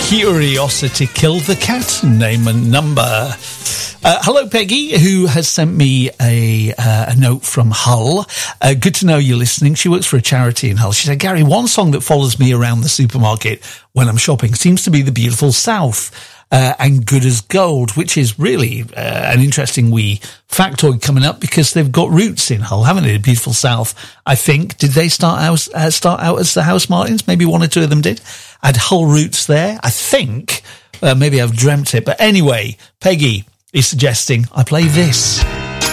Curiosity killed the cat. Name and number. Hello, Peggy, who has sent me a note from Hull. Good to know you're listening. She works for a charity in Hull. She said, Gary, one song that follows me around the supermarket when I'm shopping seems to be The Beautiful South. And Good as Gold, which is really an interesting wee factoid coming up because they've got roots in Hull, haven't they? The Beautiful South, I think. Did they start out as the House Martins? Maybe one or two of them did. Had Hull roots there, I think. Maybe I've dreamt it. But anyway, Peggy is suggesting I play this.